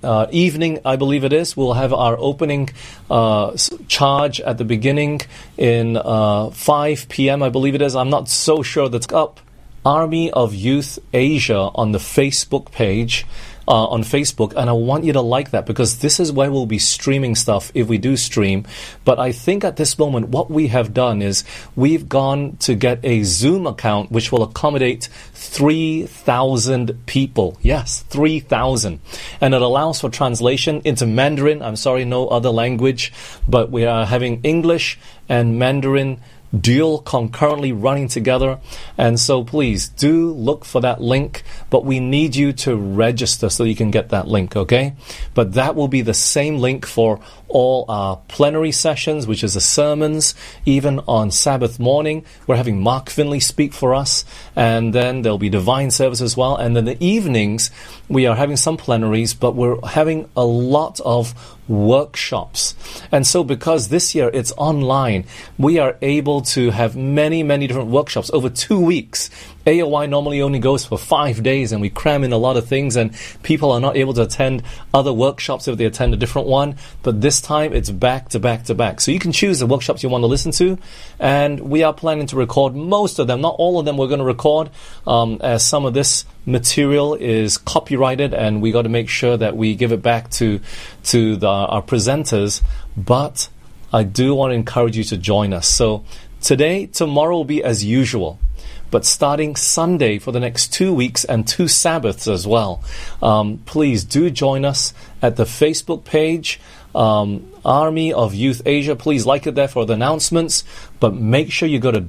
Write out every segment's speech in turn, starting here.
evening, I believe it is, we'll have our opening charge at the beginning in 5 p.m., I believe it is. I'm not so sure that's up. Army of Youth Asia on the Facebook page, on Facebook, and I want you to like that because this is where we'll be streaming stuff if we do stream. But I think at this moment what we have done is we've gone to get a Zoom account which will accommodate 3,000 people. Yes, 3,000. And it allows for translation into Mandarin. I'm sorry, no other language, but we are having English and Mandarin dual concurrently running together. And so please do look for that link, but we need you to register so you can get that link, okay? But that will be the same link for all our plenary sessions, which is the sermons. Even on Sabbath morning, we're having Mark Finley speak for us, and then there'll be divine service as well. And then the evenings, we are having some plenaries, but we're having a lot of workshops. And so because this year it's online, we are able to have many, many different workshops over 2 weeks. AOY normally only goes for 5 days, and we cram in a lot of things, and people are not able to attend other workshops if they attend a different one. But this time it's back to back to back. So you can choose the workshops you want to listen to, and we are planning to record most of them. Not all of them we're going to record, as some of this material is copyrighted, and we got to make sure that we give it back to our presenters. But I do want to encourage you to join us. So tomorrow will be as usual. But starting Sunday for the next 2 weeks and 2 Sabbaths as well, please do join us at the Facebook page, Army of Youth Asia. Please like it there for the announcements. But make sure you go to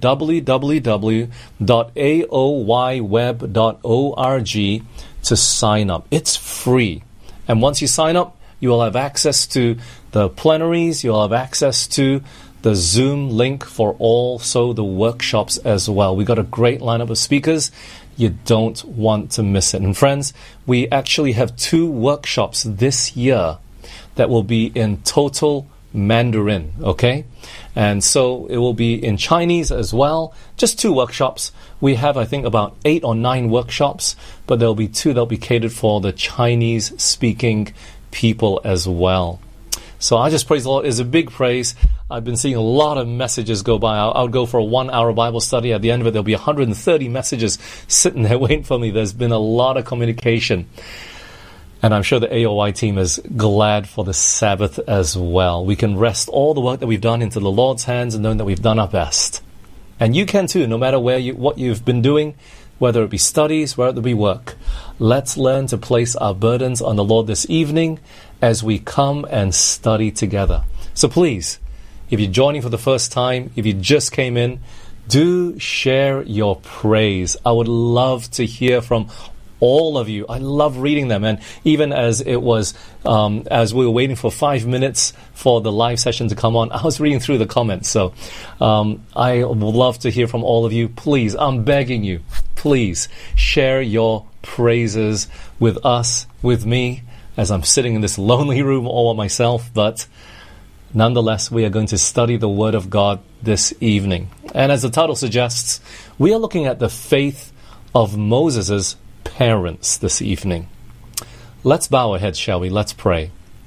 www.aoyweb.org to sign up. It's free. And once you sign up, you will have access to the plenaries. You'll have access to the Zoom link for also the workshops as well. We got a great lineup of speakers. You don't want to miss it. And friends, we actually have 2 workshops this year that will be in total Mandarin, okay? And so it will be in Chinese as well. Just 2 workshops. We have, I think, about 8 or 9 workshops, but there'll be 2 that'll be catered for the Chinese-speaking people as well. So I just praise the Lord. It's a big praise. I've been seeing a lot of messages go by. I'll go for a 1-hour Bible study. At the end of it, there'll be 130 messages sitting there waiting for me. There's been a lot of communication. And I'm sure the AOY team is glad for the Sabbath as well. We can rest all the work that we've done into the Lord's hands and knowing that we've done our best. And you can too, no matter what you've been doing, whether it be studies, whether it be work. Let's learn to place our burdens on the Lord this evening as we come and study together. So please, if you're joining for the first time, if you just came in, do share your praise. I would love to hear from all of you. I love reading them. And even as it was, as we were waiting for 5 minutes for the live session to come on, I was reading through the comments. So I would love to hear from all of you. Please, I'm begging you, please share your praises with us, with me, as I'm sitting in this lonely room all by myself. But nonetheless, we are going to study the Word of God this evening. And as the title suggests, we are looking at the faith of Moses' parents this evening. Let's bow our heads, shall we? Let's pray.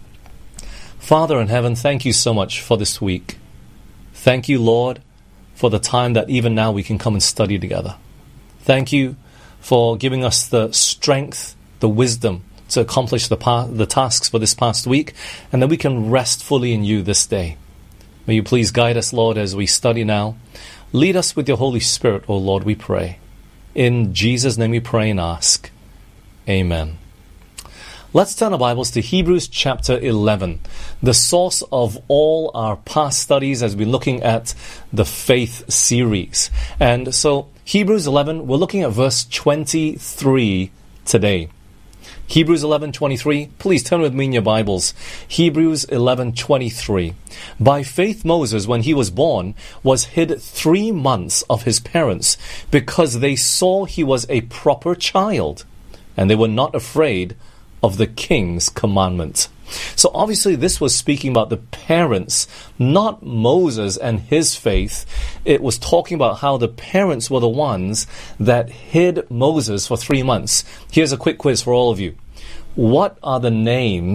Father in heaven, thank you so much for this week. Thank you, Lord, for the time that even now we can come and study together. Thank you for giving us the strength, the wisdom to accomplish the tasks for this past week, and that we can rest fully in you this day. May you please guide us, Lord, as we study now. Lead us with your Holy Spirit, O Lord, we pray. In Jesus' name we pray and ask. Amen. Let's turn our Bibles to Hebrews chapter 11, the source of all our past studies as we're looking at the faith series. And so, Hebrews 11, we're looking at verse 23 today. Hebrews 11:23. Please turn with me in your Bibles. Hebrews 11:23. By faith Moses, when he was born, was hid 3 months of his parents, because they saw he was a proper child, and they were not afraid of the king's commandment. So obviously this was speaking about the parents, not Moses and his faith. It was talking about how the parents were the ones that hid Moses for 3 months. Here's a quick quiz for all of you. What are the names